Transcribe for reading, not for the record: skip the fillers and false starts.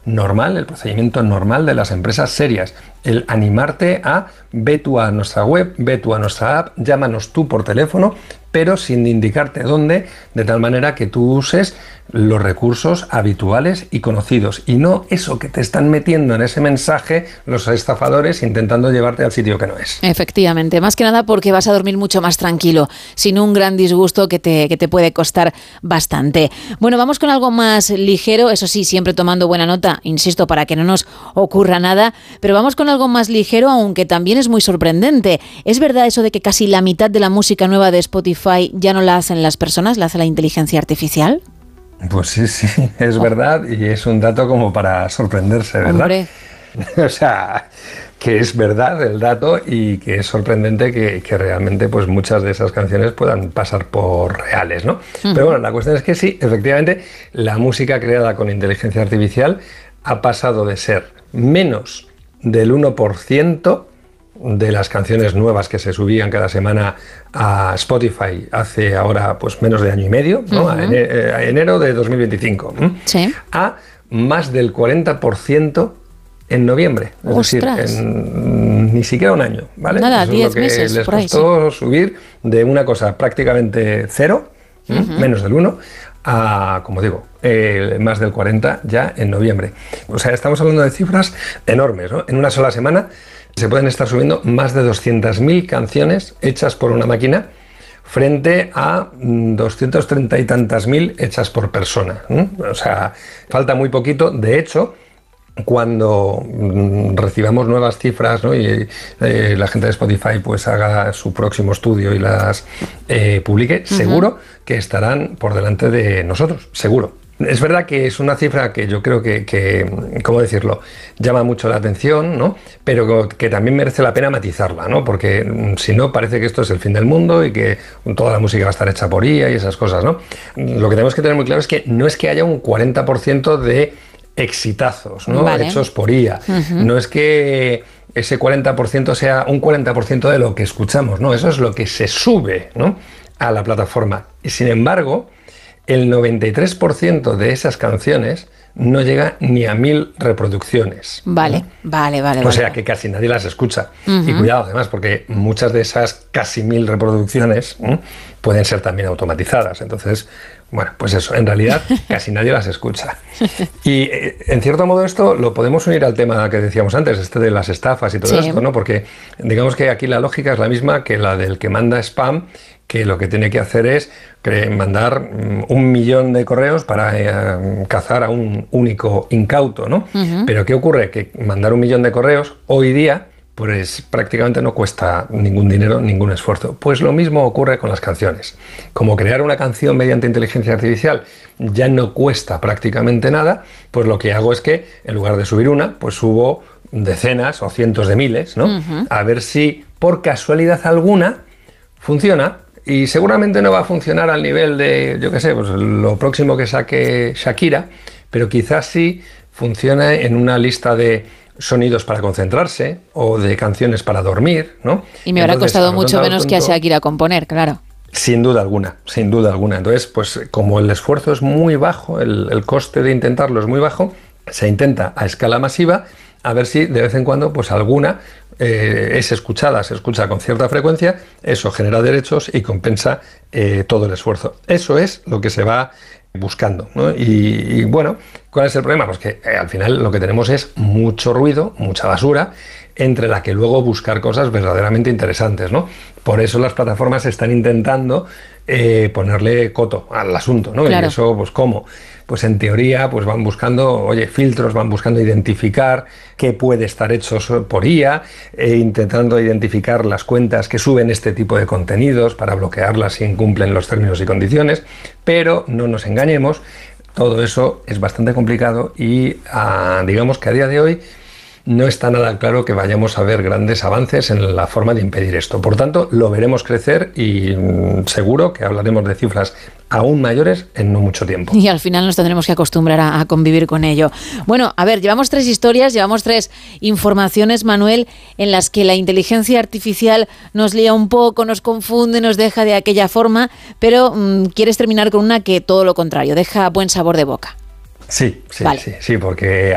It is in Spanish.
normal, el procedimiento normal de las empresas serias. El animarte a ve tú a nuestra web, ve tú a nuestra app, llámanos tú por teléfono, pero sin indicarte dónde, de tal manera que tú uses los recursos habituales y conocidos, y no eso que te están metiendo en ese mensaje los estafadores intentando llevarte al sitio que no es. Efectivamente, más que nada porque vas a dormir mucho más tranquilo, sin un gran disgusto que te puede costar bastante. Bueno, vamos con algo más ligero, eso sí, siempre tomando buena nota, insisto, para que no nos ocurra nada, pero vamos con algo más ligero, aunque también es muy sorprendente. ¿Es verdad eso de que casi la mitad de la música nueva de Spotify ya no la hacen las personas, la hace la inteligencia artificial? Pues sí, es verdad, y es un dato como para sorprenderse, ¿verdad? Hombre. O sea, que es verdad el dato y que es sorprendente que realmente pues muchas de esas canciones puedan pasar por reales, ¿no? Pero bueno, la cuestión es que sí, efectivamente, la música creada con inteligencia artificial ha pasado de ser menos del 1% de las canciones nuevas que se subían cada semana a Spotify hace ahora pues menos de año y medio, ¿no? A enero de 2025, sí, a más del 40% en noviembre. Es ¡ostras! decir, en ni siquiera un año, ¿vale? Nada, eso 10 es lo que meses, les por ahí, costó subir de una cosa prácticamente cero, menos del 1, a, como digo, más del 40 ya en noviembre. O sea, estamos hablando de cifras enormes, ¿no? En una sola semana se pueden estar subiendo más de 200.000 canciones hechas por una máquina frente a 230 y tantas mil hechas por persona. O sea, falta muy poquito. De hecho, cuando recibamos nuevas cifras, ¿no? y la gente de Spotify pues haga su próximo estudio y las publique, seguro que estarán por delante de nosotros, seguro. Es verdad que es una cifra que yo creo que ¿cómo decirlo?, llama mucho la atención, ¿no? Pero que también merece la pena matizarla, ¿no? Porque si no, parece que esto es el fin del mundo y que toda la música va a estar hecha por IA y esas cosas, ¿no? Lo que tenemos que tener muy claro es que no es que haya un 40% de exitazos, ¿no? Vale. Hechos por IA. No es que ese 40% sea un 40% de lo que escuchamos, ¿no? Eso es lo que se sube, ¿no?, a la plataforma. Y sin embargo, el 93% de esas canciones no llega ni a 1.000 reproducciones. Vale. O sea que casi nadie las escucha. Y cuidado además, porque muchas de esas casi 1.000 reproducciones pueden ser también automatizadas. Entonces, bueno, pues eso, en realidad casi nadie las escucha. Y en cierto modo esto lo podemos unir al tema que decíamos antes, de las estafas y todo esto, ¿no? Porque digamos que aquí la lógica es la misma que la del que manda spam, que lo que tiene que hacer es mandar 1 millón de correos para cazar a un único incauto, ¿no? Pero ¿qué ocurre? Que mandar 1 millón de correos hoy día pues prácticamente no cuesta ningún dinero, ningún esfuerzo. Pues lo mismo ocurre con las canciones. Como crear una canción mediante inteligencia artificial ya no cuesta prácticamente nada, pues lo que hago es que en lugar de subir una, pues subo decenas o cientos de miles, ¿no? A ver si por casualidad alguna funciona. Y seguramente no va a funcionar al nivel de, yo qué sé, pues lo próximo que saque Shakira, pero quizás sí funciona en una lista de sonidos para concentrarse o de canciones para dormir, ¿no? Y me habrá costado mucho menos que a Shakira componer, claro. Sin duda alguna, sin duda alguna. Entonces, pues como el esfuerzo es muy bajo, el coste de intentarlo es muy bajo, se intenta a escala masiva a ver si de vez en cuando pues alguna es escuchada, se escucha con cierta frecuencia, eso genera derechos y compensa todo el esfuerzo. Eso es lo que se va buscando, ¿no? Y bueno, ¿cuál es el problema? Pues que al final lo que tenemos es mucho ruido, mucha basura, entre la que luego buscar cosas verdaderamente interesantes, ¿no? Por eso las plataformas están intentando ponerle coto al asunto, ¿no? Claro. Y eso, pues ¿cómo? Pues en teoría pues van buscando, filtros, van buscando identificar qué puede estar hecho por IA, intentando identificar las cuentas que suben este tipo de contenidos para bloquearlas si incumplen los términos y condiciones, pero no nos engañemos, todo eso es bastante complicado y digamos que a día de hoy no está nada claro que vayamos a ver grandes avances en la forma de impedir esto. Por tanto, lo veremos crecer y seguro que hablaremos de cifras aún mayores en no mucho tiempo. Y al final nos tendremos que acostumbrar a convivir con ello. Bueno, a ver, llevamos 3 historias, llevamos 3 informaciones, Manuel, en las que la inteligencia artificial nos lía un poco, nos confunde, nos deja de aquella forma, pero quieres terminar con una que todo lo contrario, deja buen sabor de boca. Sí, vale. sí, porque